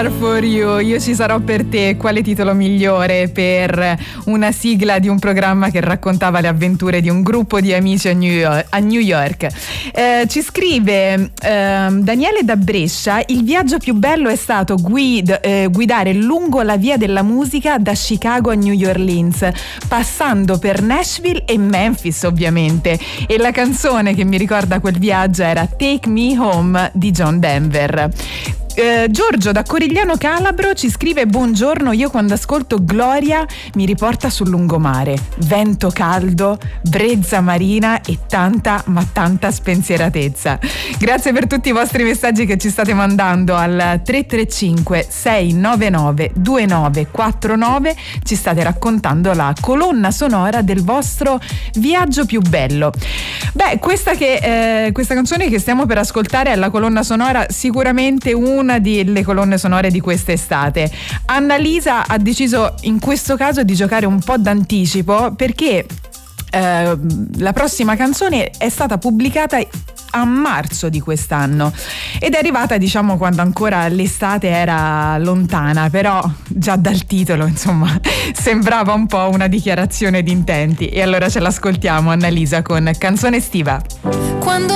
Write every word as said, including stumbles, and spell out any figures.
there for you, io ci sarò per te. Quale titolo migliore per una sigla di un programma che raccontava le avventure di un gruppo di amici a New York, a New York. Eh, ci scrive eh, Daniele da Brescia: il viaggio più bello è stato guid, eh, guidare lungo la via della musica da Chicago a New Orleans, passando per Nashville e Memphis ovviamente, e la canzone che mi ricorda quel viaggio era Take Me Home di John Denver. Eh, Giorgio da Corigliano Calabro ci scrive: buongiorno, io quando ascolto Gloria mi riporta sul lungomare, vento caldo, brezza marina e tanta ma tanta spensieratezza. Grazie per tutti i vostri messaggi che ci state mandando al tre tre cinque sei nove nove due nove quattro nove. Ci state raccontando la colonna sonora del vostro viaggio più bello. Beh, questa che eh, questa canzone che stiamo per ascoltare è la colonna sonora, sicuramente un una delle colonne sonore di quest'estate. Annalisa ha deciso in questo caso di giocare un po' d'anticipo, perché eh, la prossima canzone è stata pubblicata a marzo di quest'anno ed è arrivata, diciamo, quando ancora l'estate era lontana, però già dal titolo, insomma, sembrava un po' una dichiarazione di intenti. E allora ce l'ascoltiamo, Annalisa, con Canzone estiva. Quando